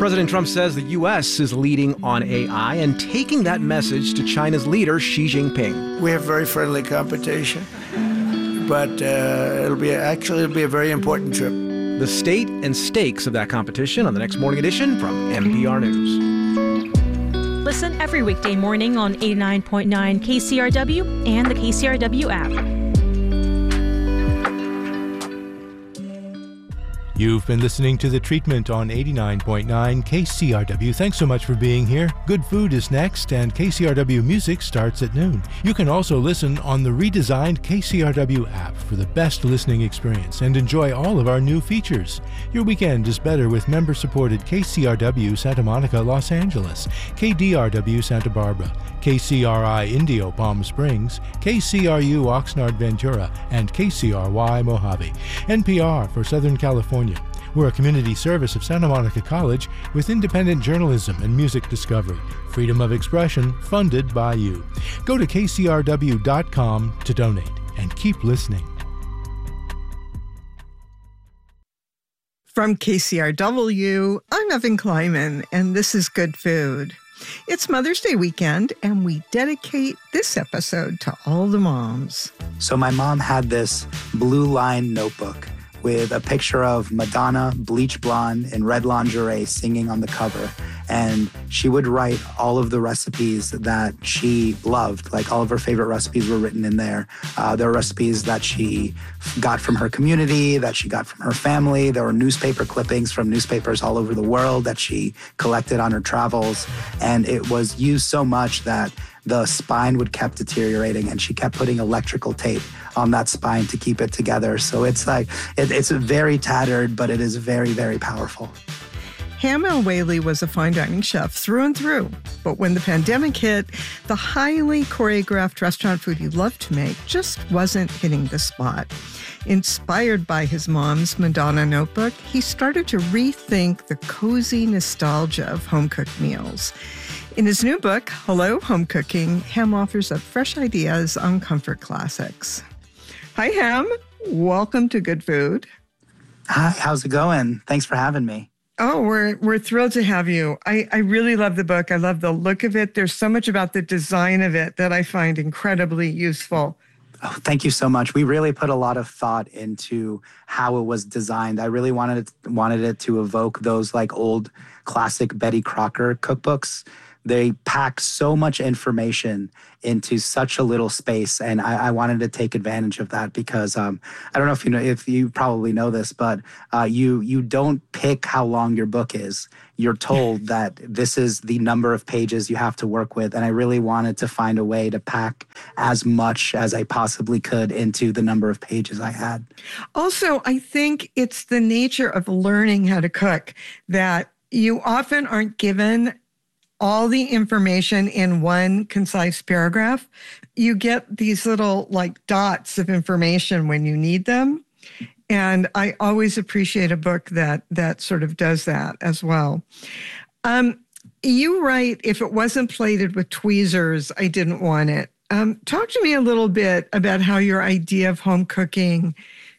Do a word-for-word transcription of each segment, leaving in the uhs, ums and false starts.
President Trump says the U S is leading on A I and taking that message to China's leader, Xi Jinping. We have very friendly competition, but uh, it'll be actually it'll be a very important trip. The state and stakes of that competition on the next Morning Edition from N P R News. Listen every weekday morning on eighty-nine point nine K C R W and the K C R W app. You've been listening to The Treatment on eighty-nine point nine K C R W. Thanks so much for being here. Good Food is next, and K C R W Music starts at noon. You can also listen on the redesigned K C R W app for the best listening experience and enjoy all of our new features. Your weekend is better with member-supported K C R W Santa Monica, Los Angeles, K D R W Santa Barbara, K C R I Indio Palm Springs, K C R U Oxnard Ventura, and K C R Y Mojave. N P R for Southern California. We're a community service of Santa Monica College with independent journalism and music discovery. Freedom of expression funded by you. Go to K C R W dot com to donate and keep listening. From K C R W, I'm Evan Kleiman, and this is Good Food. It's Mother's Day weekend, and we dedicate this episode to all the moms. So my mom had this blue line notebook with a picture of Madonna, bleach blonde, in red lingerie singing on the cover. And she would write all of the recipes that she loved. Like all of her favorite recipes were written in there. Uh, there were recipes that she got from her community, that she got from her family. There were newspaper clippings from newspapers all over the world that she collected on her travels. And it was used so much that the spine would kept deteriorating, and she kept putting electrical tape on that spine to keep it together. So it's like, it, it's very tattered, but it is very, very powerful. Ham El-Waylly was a fine dining chef through and through. But when the pandemic hit, the highly choreographed restaurant food he loved to make just wasn't hitting the spot. Inspired by his mom's Madonna notebook, he started to rethink the cozy nostalgia of home-cooked meals. In his new book, Hello, Home Cooking, Ham offers up fresh ideas on comfort classics. Hi, Ham. Welcome to Good Food. Hi, how's it going? Thanks for having me. Oh, we're we're thrilled to have you. I, I really love the book. I love the look of it. There's so much about the design of it that I find incredibly useful. Oh, thank you so much. We really put a lot of thought into how it was designed. I really wanted it, wanted it to evoke those like old classic Betty Crocker cookbooks. They pack so much information into such a little space, and I, I wanted to take advantage of that because um, I don't know if you know if you probably know this, but uh, you you don't pick how long your book is. You're told that this is the number of pages you have to work with, and I really wanted to find a way to pack as much as I possibly could into the number of pages I had. Also, I think it's the nature of learning how to cook that you often aren't given all the information in one concise paragraph. You get these little like dots of information when you need them. And I always appreciate a book that that sort of does that as well. Um, you write, if it wasn't plated with tweezers, I didn't want it. Um, talk to me a little bit about how your idea of home cooking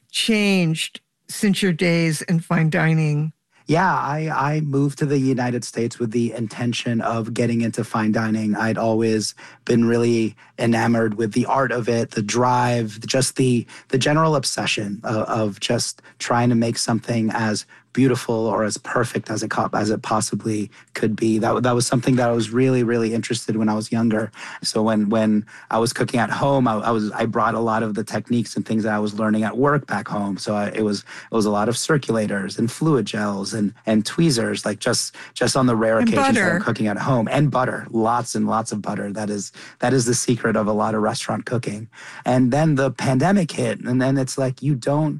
changed since your days in fine dining. Yeah, I, I moved to the United States with the intention of getting into fine dining. I'd always been really enamored with the art of it, the drive, just the the general obsession of, of just trying to make something as beautiful or as perfect as it as it possibly could be. That that was something that I was really, really interested in when I was younger. So when when I was cooking at home, I, I was I brought a lot of the techniques and things that I was learning at work back home. So I, it was it was a lot of circulators and fluid gels and and tweezers, like just just on the rare and occasions butter. that I'm cooking at home, and butter, lots and lots of butter. That is that is the secret of a lot of restaurant cooking. And then the pandemic hit, and then it's like you don't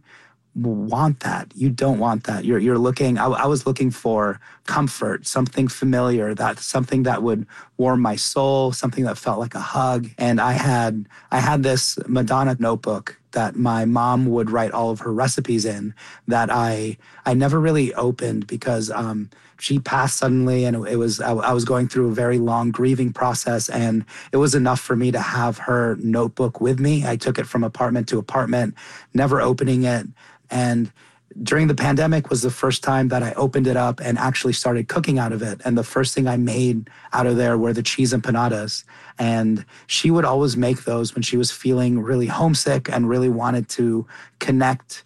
want that. You don't want that. You're you're looking, I, I was looking for comfort, something familiar, that something that would warm my soul, something that felt like a hug. And I had I had this Madonna notebook that my mom would write all of her recipes in that I I never really opened because um, she passed suddenly, and it, it was I, I was going through a very long grieving process, and it was enough for me to have her notebook with me. I took it from apartment to apartment, never opening it. And during the pandemic was the first time that I opened it up and actually started cooking out of it. And the first thing I made out of there were the cheese empanadas. And she would always make those when she was feeling really homesick and really wanted to connect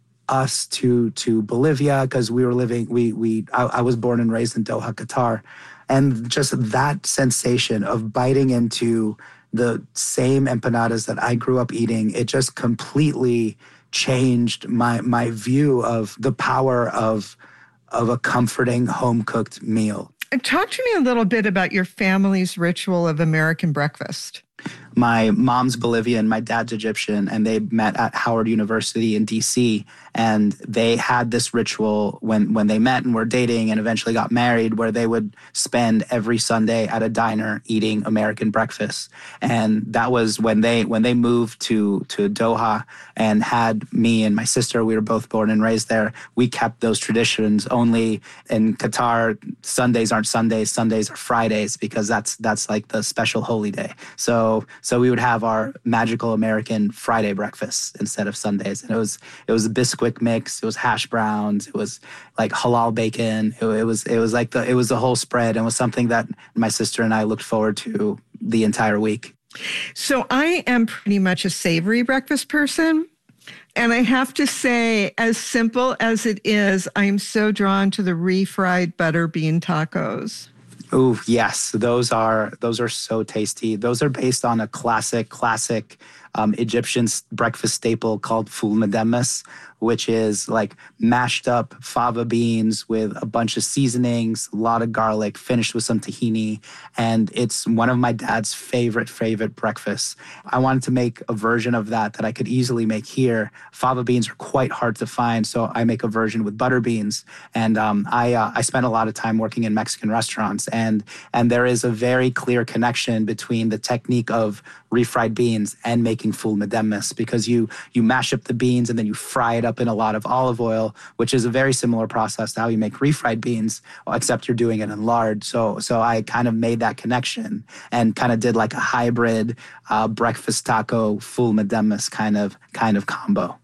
us to to Bolivia, because we were living, we we I, I was born and raised in Doha, Qatar. And just that sensation of biting into the same empanadas that I grew up eating, it just completely changed my my view of the power of of a comforting home-cooked meal. Talk to me a little bit about your family's ritual of American breakfast. My mom's Bolivian, my dad's Egyptian, and they met at Howard University in D C. And they had this ritual when, when they met and were dating and eventually got married, where they would spend every Sunday at a diner eating American breakfast. And that was when they when they moved to, to Doha and had me and my sister. We were both born and raised there. We kept those traditions. Only in Qatar, Sundays aren't Sundays. Sundays are Fridays, because that's that's like the special holy day. So so we would have our magical American Friday breakfast instead of Sundays. And it was it was a Bisquick mix. It was hash browns. It was like halal bacon. It, it was it was like the it was the whole spread, and was something that my sister and I looked forward to the entire week. So I am pretty much a savory breakfast person. And I have to say, as simple as it is, I'm so drawn to the refried butter bean tacos. Ooh, yes, those are those are so tasty. Those are based on a classic, classic um, Egyptian breakfast staple called ful medemes, which is like mashed up fava beans with a bunch of seasonings, a lot of garlic, finished with some tahini. And it's one of my dad's favorite, favorite breakfasts. I wanted to make a version of that that I could easily make here. Fava beans are quite hard to find, so I make a version with butter beans. And um, I uh, I spent a lot of time working in Mexican restaurants, and and there is a very clear connection between the technique of refried beans and making ful medemes, because you you mash up the beans and then you fry it up in a lot of olive oil, which is a very similar process to how you make refried beans, except you're doing it in lard. So so I kind of made that connection and kind of did like a hybrid uh, breakfast taco ful medemes kind of kind of combo.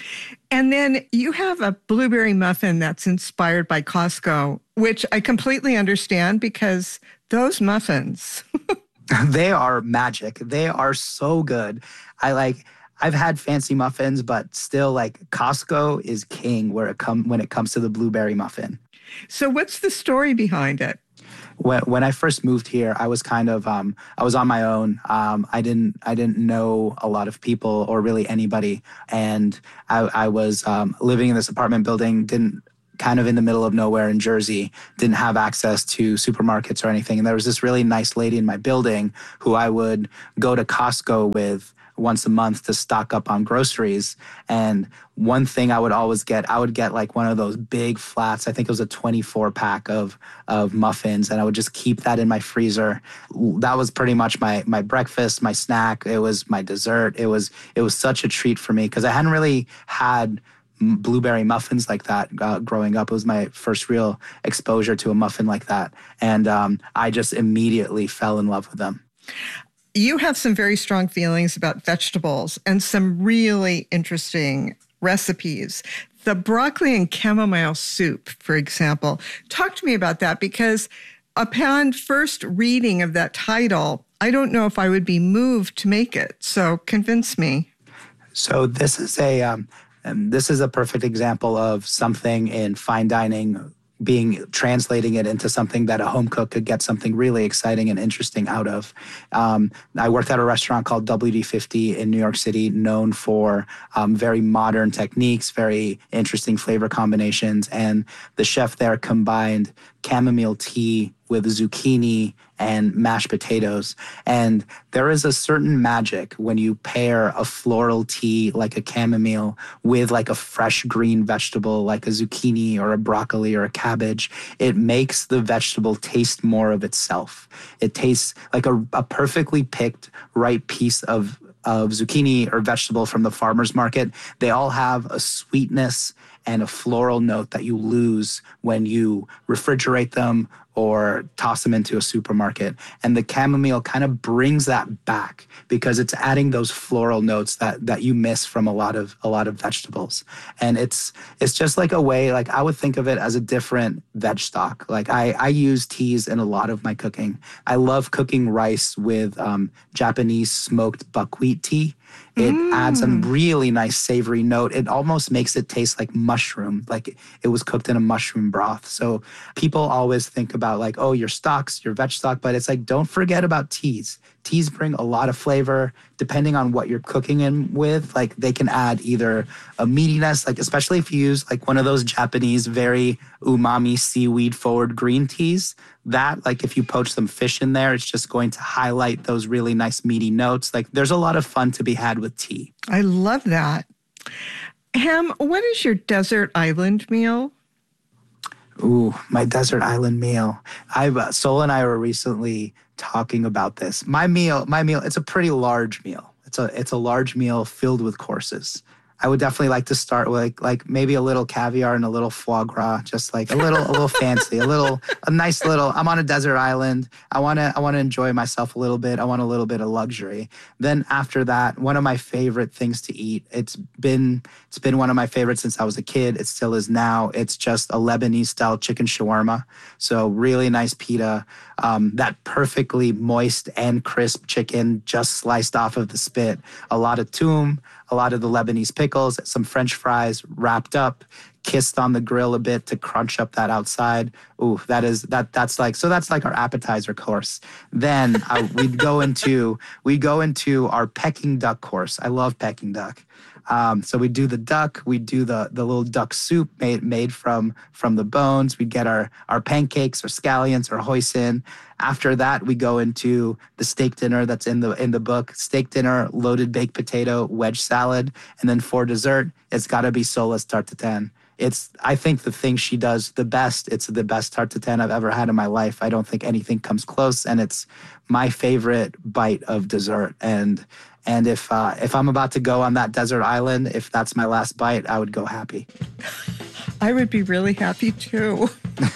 And then you have a blueberry muffin that's inspired by Costco, which I completely understand, because those muffins. They are magic. They are so good. I like, I've had fancy muffins, but still, like, Costco is king where it come when it comes to the blueberry muffin. So what's the story behind it? When when I first moved here, I was kind of um, I was on my own. Um, I didn't I didn't know a lot of people or really anybody, and I, I was um, living in this apartment building. Didn't kind of in the middle of nowhere in Jersey, didn't have access to supermarkets or anything. And there was this really nice lady in my building who I would go to Costco with once a month to stock up on groceries. And one thing I would always get, I would get like one of those big flats. I think it was a twenty-four pack of, of muffins. And I would just keep that in my freezer. That was pretty much my, my breakfast, my snack. It was my dessert. It was, it was such a treat for me, because I hadn't really had blueberry muffins like that uh, growing up. It was my first real exposure to a muffin like that. And um, I just immediately fell in love with them. You have some very strong feelings about vegetables and some really interesting recipes. The broccoli and chamomile soup, for example. Talk to me about that, because upon first reading of that title, I don't know if I would be moved to make it. So convince me. So this is a um, And this is a perfect example of something in fine dining being translating it into something that a home cook could get something really exciting and interesting out of. Um, I worked at a restaurant called W D fifty in New York City, known for um, very modern techniques, very interesting flavor combinations. And the chef there combined chamomile tea with zucchini and mashed potatoes. And there is a certain magic when you pair a floral tea like a chamomile with like a fresh green vegetable like a zucchini or a broccoli or a cabbage. It makes the vegetable taste more of itself. It tastes like a, a perfectly picked right piece of of zucchini or vegetable from the farmer's market. They all have a sweetness and a floral note that you lose when you refrigerate them or toss them into a supermarket. And the chamomile kind of brings that back because it's adding those floral notes that that you miss from a lot of a lot of vegetables. And it's it's just like a way, like I would think of it as a different veg stock. Like I, I use teas in a lot of my cooking. I love cooking rice with um, Japanese smoked buckwheat tea. It mm. adds a really nice savory note. It almost makes it taste like mushroom, like it was cooked in a mushroom broth. So people always think about like, oh, your stocks, your veg stock, but it's like, don't forget about teas. Teas bring a lot of flavor depending on what you're cooking in with. Like they can add either a meatiness, like especially if you use like one of those Japanese very umami seaweed forward green teas, that like if you poach some fish in there, it's just going to highlight those really nice meaty notes. Like there's a lot of fun to be had with tea. I love that. Ham, what is your desert island meal? Ooh, my desert island meal. I've uh, Sol and I were recently talking about this. My meal, my meal, it's a pretty large meal. It's a it's a large meal filled with courses. I would definitely like to start with like, like maybe a little caviar and a little foie gras, just like a little a little fancy, a little a nice little. I'm on a desert island. I want to I want to enjoy myself a little bit. I want a little bit of luxury. Then after that, one of my favorite things to eat. It's been it's been one of my favorites since I was a kid. It still is now. It's just a Lebanese style chicken shawarma. So really nice pita. Um, that perfectly moist and crisp chicken just sliced off of the spit. A lot of toum, a lot of the Lebanese pickles, some French fries wrapped up, kissed on the grill a bit to crunch up that outside. Ooh, that is that. That's like so. That's like our appetizer course. Then uh, we'd go into we go into our Peking duck course. I love Peking duck. Um, so we do the duck, we do the the little duck soup made made from from the bones. We get our our pancakes or scallions or hoisin. After that, we go into the steak dinner that's in the in the book. Steak dinner, loaded baked potato, wedge salad, and then for dessert, it's got to be Sola's tarte tatin. It's I think the thing she does the best. It's the best tarte tatin I've ever had in my life. I don't think anything comes close, and it's my favorite bite of dessert. And And if uh, if I'm about to go on that desert island, if that's my last bite, I would go happy. I would be really happy too.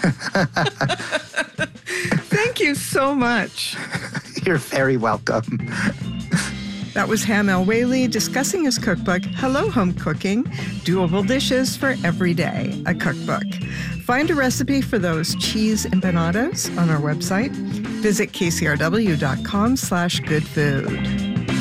Thank you so much. You're very welcome. That was Ham El-Waylly discussing his cookbook, Hello Home Cooking, Doable Dishes for Every Day, a cookbook. Find a recipe for those cheese empanadas on our website. Visit kcrw.com slash good food.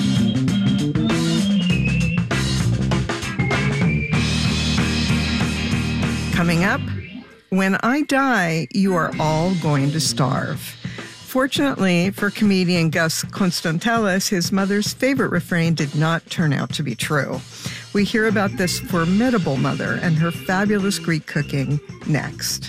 Coming up, when I die, you are all going to starve. Fortunately for comedian Gus Konstantelis, his mother's favorite refrain did not turn out to be true. We hear about this formidable mother and her fabulous Greek cooking next.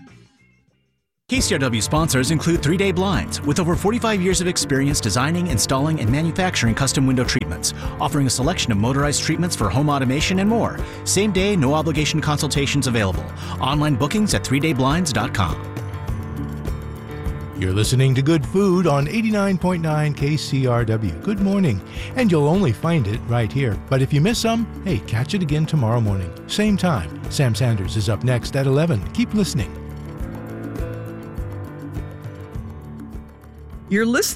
K C R W sponsors include three day Blinds, with over forty-five years of experience designing, installing, and manufacturing custom window treatments, offering a selection of motorized treatments for home automation and more. Same day, no obligation consultations available. Online bookings at three day blinds dot com. You're listening to Good Food on eighty-nine point nine K C R W. Good morning. And you'll only find it right here. But if you miss some, hey, catch it again tomorrow morning. Same time. Sam Sanders is up next at eleven. Keep listening. You're listening